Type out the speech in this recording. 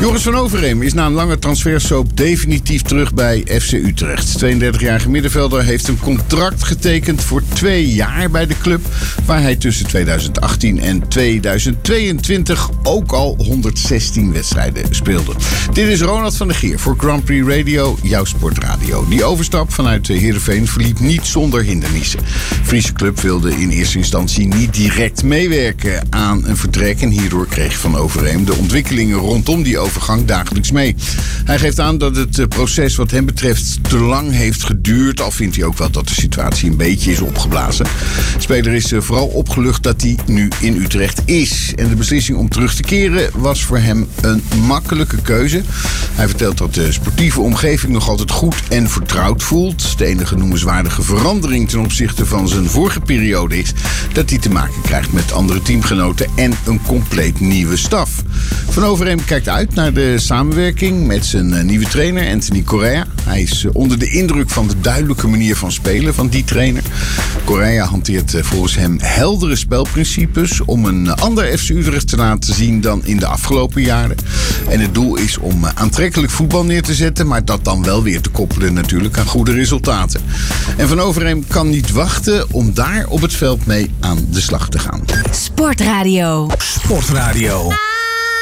Joris van Overheem is na een lange transfersoap definitief terug bij FC Utrecht. 32-jarige middenvelder heeft een contract getekend voor 2 jaar bij de club, waar hij tussen 2018 en 2022 ook al 116 wedstrijden speelde. Dit is Ronald van der Geer voor Grand Prix Radio, jouw sportradio. Die overstap vanuit Heerenveen verliep niet zonder hindernissen. De Friese club wilde in eerste instantie niet direct meewerken aan een vertrek en hierdoor kreeg Van Overheem de ontwikkelingen rondom die overgang dagelijks mee. Hij geeft aan dat het proces wat hem betreft te lang heeft geduurd, al vindt hij ook wel dat de situatie een beetje is opgeblazen. De speler is vooral opgelucht dat hij nu in Utrecht is. En de beslissing om terug te keren was voor hem een makkelijke keuze. Hij vertelt dat de sportieve omgeving nog altijd goed en vertrouwd voelt. De enige noemenswaardige verandering ten opzichte van zijn vorige periode is dat hij te maken krijgt met andere teamgenoten en een compleet nieuwe staf. Van Overheem kijkt uit naar de samenwerking met zijn nieuwe trainer Anthony Correa. Hij is onder de indruk van de duidelijke manier van spelen van die trainer. Correa hanteert volgens hem heldere spelprincipes om een ander FC Utrecht te laten zien dan in de afgelopen jaren. En het doel is om aantrekkelijk voetbal neer te zetten, maar dat dan wel weer te koppelen natuurlijk aan goede resultaten. En Van Overheem kan niet wachten om daar op het veld mee aan de slag te gaan. Sportradio. Sportradio.